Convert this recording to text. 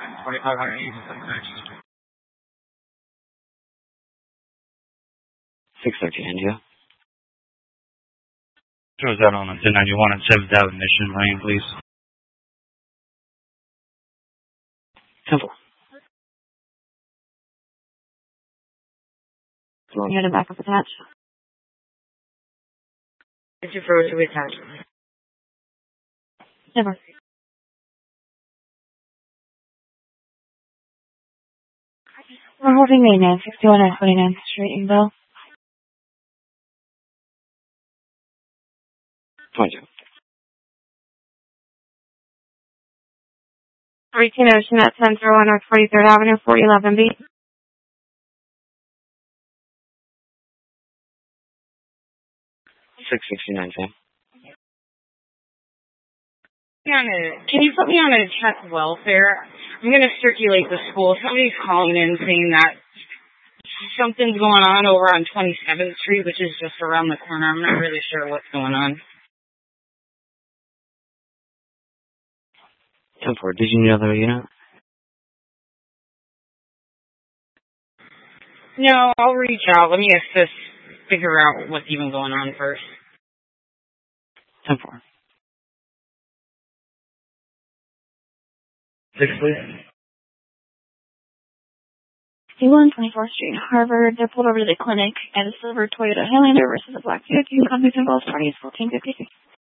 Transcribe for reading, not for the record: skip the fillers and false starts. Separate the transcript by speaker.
Speaker 1: 613, India.
Speaker 2: Shows out on a 1091 at 7th Avenue, Mission Lane, please.
Speaker 1: 10-4.
Speaker 3: We'll get it back up attached.
Speaker 4: It's your first to attach.
Speaker 3: Never. We're holding maintenance, 61 and 29th Street in Bell.
Speaker 1: 22.
Speaker 3: 13 Ocean at Central on North 43rd Avenue, 4011B.
Speaker 1: 669, Sam.
Speaker 4: Can you put me on a check welfare? I'm going to circulate the school. Somebody's calling in saying that something's going on over on 27th Street, which is just around the corner. I'm not really sure what's going on.
Speaker 1: 10-4. Did you need another unit?
Speaker 4: No, I'll reach out. Let me assist, figure out what's even going on first.
Speaker 1: 10-4.
Speaker 2: 6, please.
Speaker 3: 61 24th Street, Harvard. They're pulled over to the clinic at a silver Toyota Highlander versus a black Cherokee. Contact involves parties 1456.